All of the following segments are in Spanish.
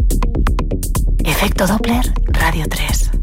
Efecto Doppler, Radio 3.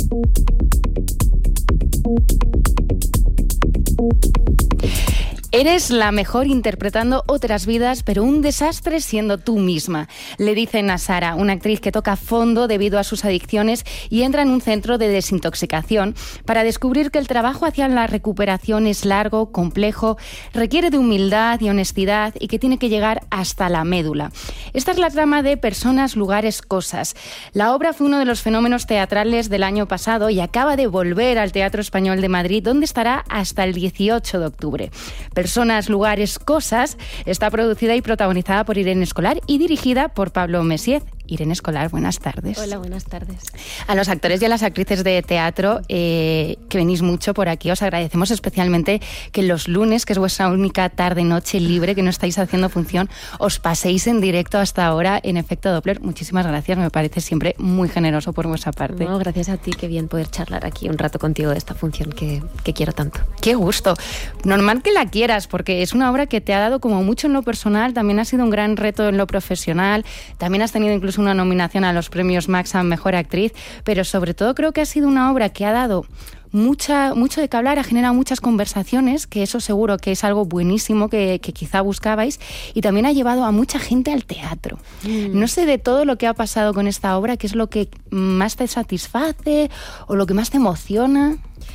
Eres la mejor interpretando otras vidas, pero un desastre siendo tú misma, le dicen a Sara, una actriz que toca fondo debido a sus adicciones y entra en un centro de desintoxicación para descubrir que el trabajo hacia la recuperación es largo, complejo, requiere de humildad y honestidad y que tiene que llegar hasta la médula. Esta es la trama de Personas, Lugares, Cosas. La obra fue uno de los fenómenos teatrales del año pasado y acaba de volver al Teatro Español de Madrid, donde estará hasta el 18 de octubre. Personas, Lugares, Cosas está producida y protagonizada por Irene Escolar y dirigida por Pablo Messiez. Irene Escolar, buenas tardes. Hola, buenas tardes. A los actores y a las actrices de teatro que venís mucho por aquí, os agradecemos especialmente que los lunes, que es vuestra única tarde-noche libre, que no estáis haciendo función, os paséis en directo hasta ahora en Efecto Doppler. Muchísimas gracias, me parece siempre muy generoso por vuestra parte. No, gracias a ti, qué bien poder charlar aquí un rato contigo de esta función que quiero tanto. Qué gusto. Normal que la quieras, porque es una obra que te ha dado como mucho en lo personal, también ha sido un gran reto en lo profesional, también has tenido incluso una nominación a los premios Max a Mejor Actriz, pero sobre todo creo que ha sido una obra que ha dado mucho de qué hablar, ha generado muchas conversaciones, que eso seguro que es algo buenísimo que quizá buscabais, y también ha llevado a mucha gente al teatro. No sé, de todo lo que ha pasado con esta obra, ¿qué es lo que más te satisface o lo que más te emociona?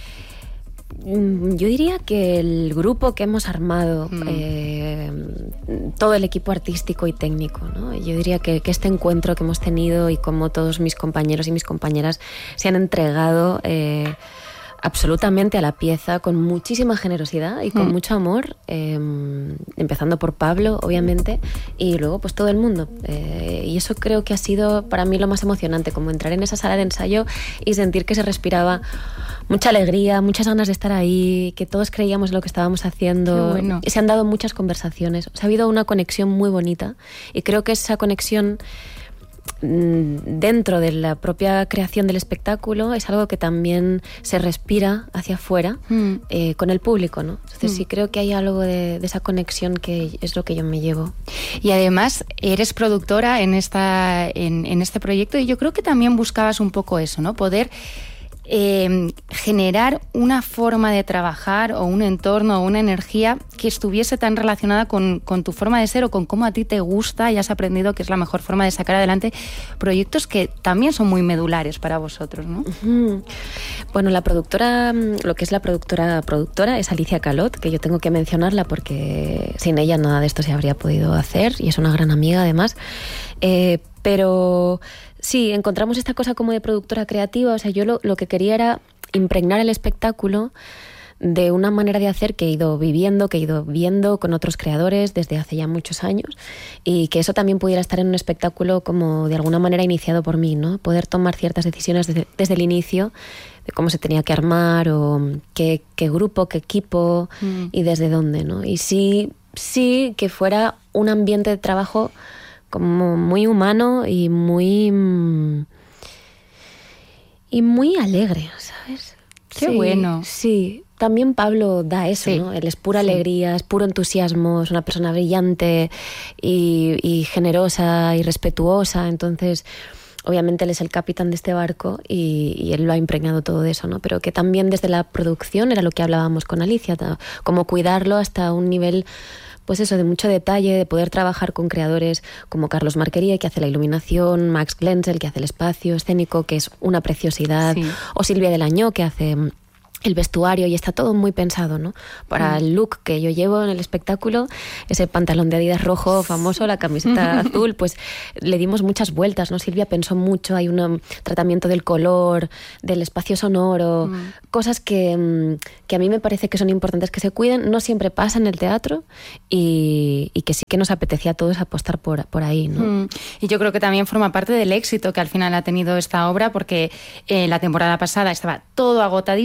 Yo diría que el grupo que hemos armado, todo el equipo artístico y técnico, ¿no? Yo diría que este encuentro que hemos tenido y cómo todos mis compañeros y mis compañeras se han entregado absolutamente a la pieza con muchísima generosidad y con mucho amor, empezando por Pablo, obviamente, y luego pues todo el mundo. Y eso creo que ha sido para mí lo más emocionante, como entrar en esa sala de ensayo y sentir que se respiraba mucha alegría, muchas ganas de estar ahí, que todos creíamos en lo que estábamos haciendo. Qué bueno. Se han dado muchas conversaciones. O sea, ha habido una conexión muy bonita y creo que esa conexión dentro de la propia creación del espectáculo es algo que también se respira hacia afuera con el público, ¿no? Entonces sí creo que hay algo de esa conexión que es lo que yo me llevo. Y además eres productora en este proyecto y yo creo que también buscabas un poco eso, ¿no? Poder generar una forma de trabajar o un entorno o una energía que estuviese tan relacionada con tu forma de ser o con cómo a ti te gusta y has aprendido que es la mejor forma de sacar adelante proyectos que también son muy medulares para vosotros, ¿no? Bueno, la productora, lo que es la productora es Alicia Calot, que yo tengo que mencionarla porque sin ella nada de esto se habría podido hacer y es una gran amiga además, pero sí, encontramos esta cosa como de productora creativa. O sea, yo lo que quería era impregnar el espectáculo de una manera de hacer que he ido viviendo, que he ido viendo con otros creadores desde hace ya muchos años, y que eso también pudiera estar en un espectáculo como de alguna manera iniciado por mí, ¿no? Poder tomar ciertas decisiones desde el inicio de cómo se tenía que armar o qué grupo, qué equipo y desde dónde, ¿no? Y sí que fuera un ambiente de trabajo como muy humano y muy alegre, ¿sabes? Qué bueno. Sí, también Pablo da eso, sí, ¿no? Él es pura alegría, es puro entusiasmo, es una persona brillante y generosa y respetuosa, entonces obviamente él es el capitán de este barco y él lo ha impregnado todo de eso, ¿no? Pero que también desde la producción era lo que hablábamos con Alicia, como cuidarlo hasta un nivel, pues eso, de mucho detalle, de poder trabajar con creadores como Carlos Marquería, que hace la iluminación, Max Glenzel, que hace el espacio escénico, que es una preciosidad, sí, o Silvia Delañó, que hace el vestuario, y está todo muy pensado, ¿no? Para el look que yo llevo en el espectáculo, ese pantalón de Adidas rojo famoso, la camiseta azul, pues le dimos muchas vueltas, ¿no? Silvia pensó mucho, hay un tratamiento del color, del espacio sonoro, cosas que a mí me parece que son importantes que se cuiden, no siempre pasa en el teatro y que sí que nos apetecía a todos apostar por ahí, ¿no? Y yo creo que también forma parte del éxito que al final ha tenido esta obra, porque la temporada pasada estaba todo agotadísimo y ahora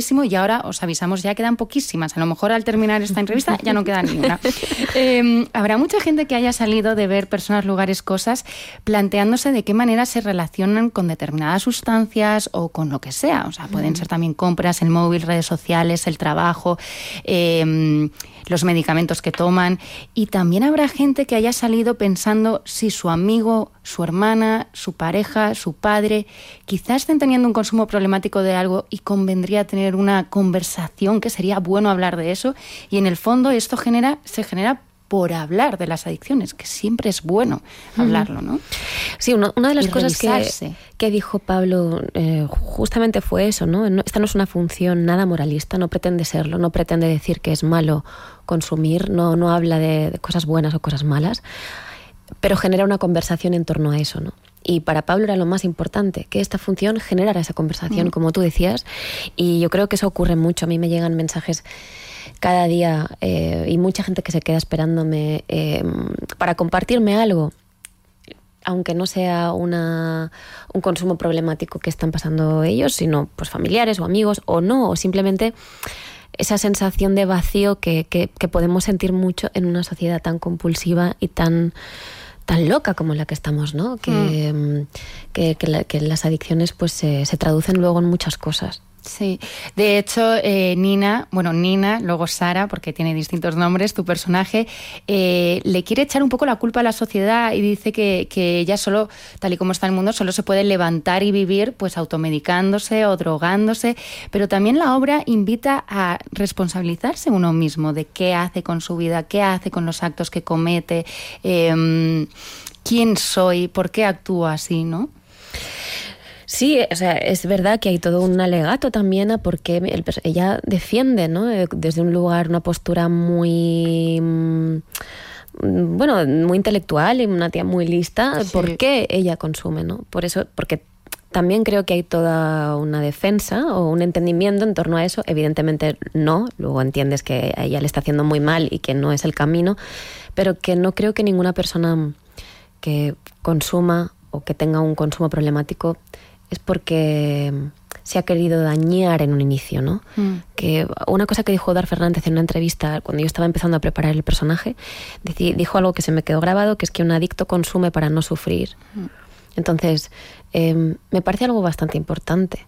ahora os avisamos, ya quedan poquísimas. A lo mejor al terminar esta entrevista ya no queda ni una. Habrá mucha gente que haya salido de ver Personas, lugares, cosas planteándose de qué manera se relacionan con determinadas sustancias o con lo que sea. O sea, pueden ser también compras, el móvil, redes sociales, el trabajo, los medicamentos que toman. Y también habrá gente que haya salido pensando si su amigo, su hermana, su pareja, su padre, quizás estén teniendo un consumo problemático de algo y convendría tener una conversación, que sería bueno hablar de eso. Y en el fondo esto se genera por hablar de las adicciones, que siempre es bueno hablarlo, ¿no? Sí, una de las cosas que dijo Pablo justamente fue eso, ¿no? Esta no es una función nada moralista, no pretende serlo, no pretende decir que es malo consumir, no habla de cosas buenas o cosas malas, pero genera una conversación en torno a eso, ¿no? Y para Pablo era lo más importante, que esta función generara esa conversación, como tú decías, y yo creo que eso ocurre mucho. A mí me llegan mensajes cada día y mucha gente que se queda esperándome para compartirme algo, aunque no sea un consumo problemático que están pasando ellos, sino pues familiares o amigos o no, o simplemente esa sensación de vacío que podemos sentir mucho en una sociedad tan compulsiva y tan loca como la que estamos, ¿no? Que las adicciones pues se traducen luego en muchas cosas. Sí, de hecho Nina, luego Sara, porque tiene distintos nombres, tu personaje, le quiere echar un poco la culpa a la sociedad y dice que ella solo, tal y como está el mundo, solo se puede levantar y vivir pues automedicándose o drogándose, pero también la obra invita a responsabilizarse uno mismo de qué hace con su vida, qué hace con los actos que comete, quién soy, por qué actúo así, ¿no? Sí, o sea, es verdad que hay todo un alegato también a por qué ella defiende, ¿no? Desde un lugar, una postura muy muy intelectual y una tía muy lista, sí. ¿Por qué ella consume, no? Por eso, porque también creo que hay toda una defensa o un entendimiento en torno a eso. Evidentemente no, luego entiendes que a ella le está haciendo muy mal y que no es el camino, pero que no creo que ninguna persona que consuma o que tenga un consumo problemático es porque se ha querido dañar en un inicio, ¿no? Que una cosa que dijo Dar Fernández en una entrevista cuando yo estaba empezando a preparar el personaje, dijo algo que se me quedó grabado, que es que un adicto consume para no sufrir. Entonces, me parece algo bastante importante.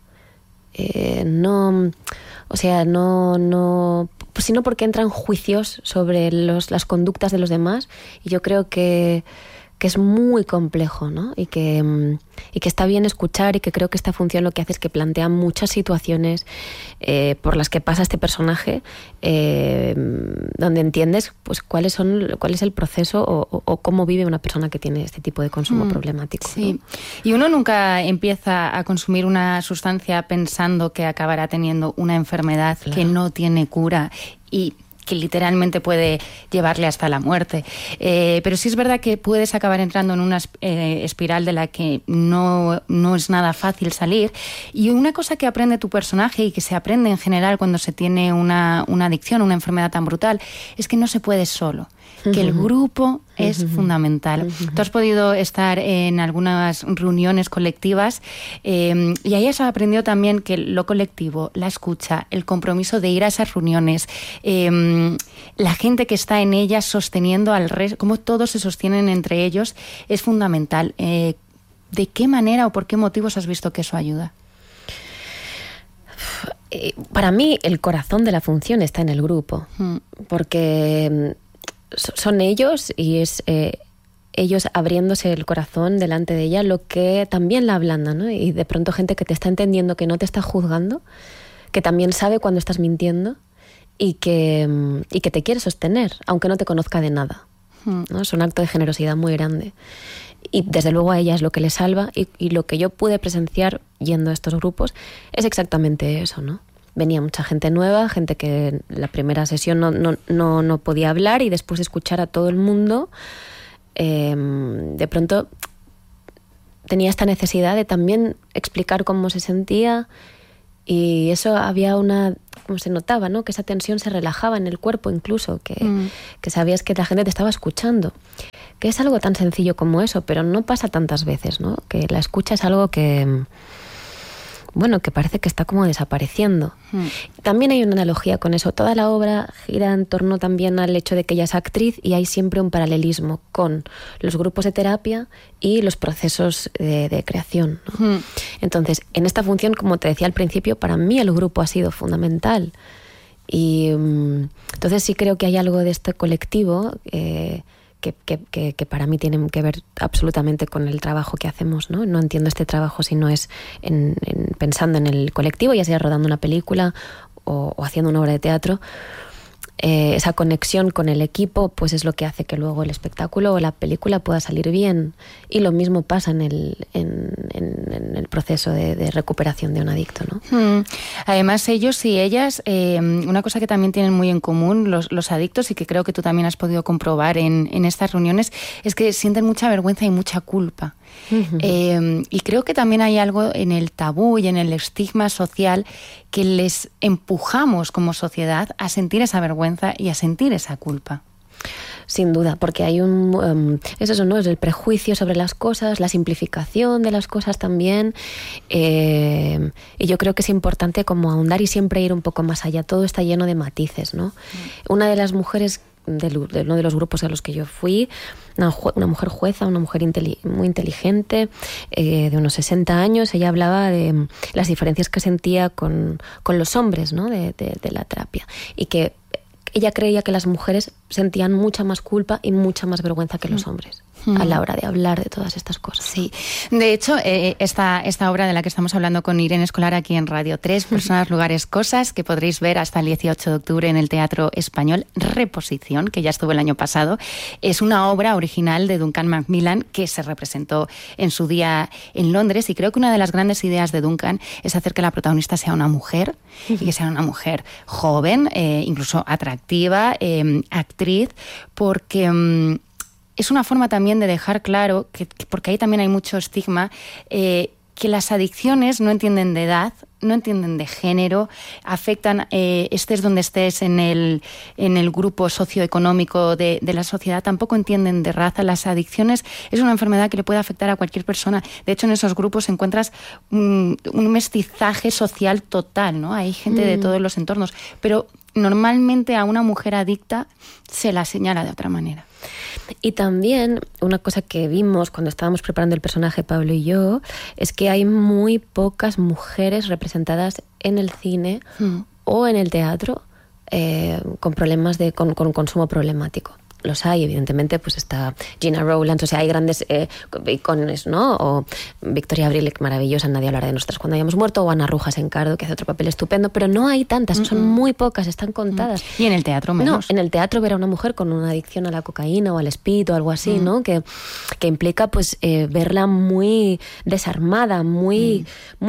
Sino porque entran juicios sobre las conductas de los demás, y yo creo que es muy complejo, ¿no? Y que está bien escuchar, y que creo que esta función lo que hace es que plantea muchas situaciones por las que pasa este personaje, donde entiendes pues cuál es el proceso o cómo vive una persona que tiene este tipo de consumo problemático, ¿no? Sí. Y uno nunca empieza a consumir una sustancia pensando que acabará teniendo una enfermedad que no tiene cura y que literalmente puede llevarle hasta la muerte. Pero sí es verdad que puedes acabar entrando en una espiral de la que no es nada fácil salir. Y una cosa que aprende tu personaje y que se aprende en general cuando se tiene una adicción, una enfermedad tan brutal, es que no se puede solo. Que el grupo es fundamental. Tú has podido estar en algunas reuniones colectivas y ahí has aprendido también que lo colectivo, la escucha, el compromiso de ir a esas reuniones, la gente que está en ellas sosteniendo al resto, cómo todos se sostienen entre ellos, es fundamental. ¿De qué manera o por qué motivos has visto que eso ayuda? Para mí el corazón de la función está en el grupo, porque son ellos y es ellos abriéndose el corazón delante de ella lo que también la ablanda, ¿no? Y de pronto gente que te está entendiendo, que no te está juzgando, que también sabe cuando estás mintiendo y que te quiere sostener, aunque no te conozca de nada, ¿no? Es un acto de generosidad muy grande. Y desde luego a ella es lo que le salva, y lo que yo pude presenciar yendo a estos grupos es exactamente eso, ¿no? Venía mucha gente nueva, gente que en la primera sesión no podía hablar, y después de escuchar a todo el mundo, de pronto tenía esta necesidad de también explicar cómo se sentía, y eso había como se notaba, ¿no? Que esa tensión se relajaba en el cuerpo incluso, que sabías que la gente te estaba escuchando. Que es algo tan sencillo como eso, pero no pasa tantas veces, ¿no? Que la escucha es algo que que parece que está como desapareciendo. También hay una analogía con eso. Toda la obra gira en torno también al hecho de que ella es actriz y hay siempre un paralelismo con los grupos de terapia y los procesos de creación, ¿no? Entonces, en esta función, como te decía al principio, para mí el grupo ha sido fundamental. Y entonces sí creo que hay algo de este colectivo que para mí tienen que ver absolutamente con el trabajo que hacemos, ¿no? No entiendo este trabajo si no es pensando en el colectivo, ya sea rodando una película o haciendo una obra de teatro. Esa conexión con el equipo pues es lo que hace que luego el espectáculo o la película pueda salir bien, y lo mismo pasa en el proceso de recuperación de un adicto, ¿no? Además, ellos y ellas, una cosa que también tienen muy en común los adictos, y que creo que tú también has podido comprobar en estas reuniones, es que sienten mucha vergüenza y mucha culpa. Y creo que también hay algo en el tabú y en el estigma social que les empujamos como sociedad a sentir esa vergüenza y a sentir esa culpa. Sin duda, porque hay es eso, ¿no? Es el prejuicio sobre las cosas, la simplificación de las cosas también. Y yo creo que es importante como ahondar y siempre ir un poco más allá. Todo está lleno de matices, ¿no? Una de las mujeres de uno de los grupos a los que yo fui, una mujer jueza, una mujer muy inteligente, de unos 60 años, ella hablaba de las diferencias que sentía con los hombres, ¿no? de la terapia, y que ella creía que las mujeres sentían mucha más culpa y mucha más vergüenza que los hombres a la hora de hablar de todas estas cosas. Sí, de hecho, esta obra de la que estamos hablando con Irene Escolar aquí en Radio 3, Personas, Lugares, Cosas, que podréis ver hasta el 18 de octubre en el Teatro Español, Reposición, que ya estuvo el año pasado, es una obra original de Duncan Macmillan que se representó en su día en Londres, y creo que una de las grandes ideas de Duncan es hacer que la protagonista sea una mujer, y que sea una mujer joven, incluso atractiva, actriz, porque es una forma también de dejar claro, que porque ahí también hay mucho estigma, que las adicciones no entienden de edad, no entienden de género, afectan, estés donde estés en el grupo socioeconómico de la sociedad, tampoco entienden de raza. Las adicciones es una enfermedad que le puede afectar a cualquier persona. De hecho, en esos grupos encuentras un mestizaje social total, ¿no? Hay gente de todos los entornos, pero normalmente a una mujer adicta se la señala de otra manera. Y también una cosa que vimos cuando estábamos preparando el personaje, Pablo y yo, es que hay muy pocas mujeres representadas en el cine o en el teatro con problemas con consumo problemático. Los hay, evidentemente, pues está Gina Rowlands, o sea, hay grandes icones, ¿no? O Victoria Abril, maravillosa, Nadie hablará de nosotras cuando hayamos muerto, o Ana Rujas Encardo, que hace otro papel estupendo, pero no hay tantas, son muy pocas, están contadas. Y en el teatro menos. No, en el teatro ver a una mujer con una adicción a la cocaína o al speed o algo así, ¿no? Que implica, pues, verla muy desarmada, muy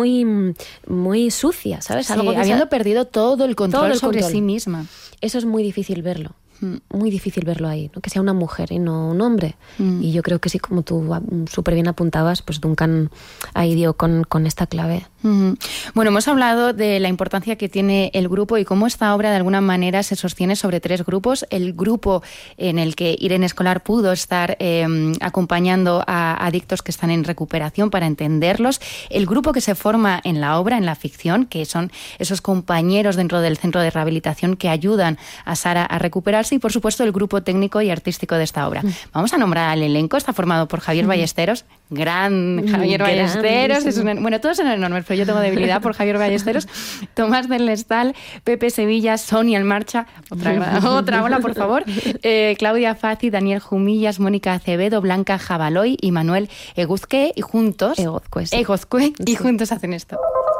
sucia, ¿sabes? Sí, algo habiendo perdido todo el control sobre sí misma. Eso es muy difícil verlo. Muy difícil verlo ahí, ¿no? Que sea una mujer y no un hombre. Y yo creo que sí, como tú súper bien apuntabas, pues Duncan ahí dio con esta clave. Bueno, hemos hablado de la importancia que tiene el grupo y cómo esta obra de alguna manera se sostiene sobre 3 grupos. El grupo en el que Irene Escolar pudo estar acompañando a adictos que están en recuperación para entenderlos. El grupo que se forma en la obra, en la ficción, que son esos compañeros dentro del centro de rehabilitación que ayudan a Sara a recuperarse. Y, por supuesto, el grupo técnico y artístico de esta obra. Vamos a nombrar al elenco. Está formado por Javier Ballesteros, gran Javier Ballesteros. Bueno, todos son enormes, pero yo tengo debilidad por Javier Ballesteros. Tomás del Lestal, Pepe Sevilla, Sonia El Marcha, otra ola, por favor. Claudia Fazi, Daniel Jumillas, Mónica Acevedo, Blanca Jabaloy y Manuel Eguzque, y juntos... Egozcue, y juntos hacen esto.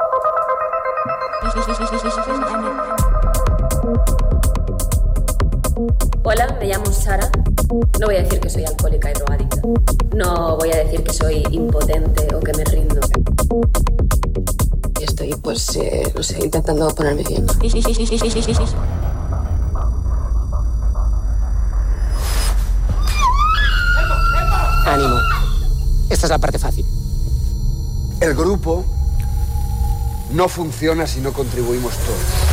Hola, me llamo Sara. No voy a decir que soy alcohólica y drogadicta. No voy a decir que soy impotente o que me rindo. Estoy, pues, no sé, intentando ponerme bien. Ánimo. Esta es la parte fácil. El grupo no funciona si no contribuimos todos.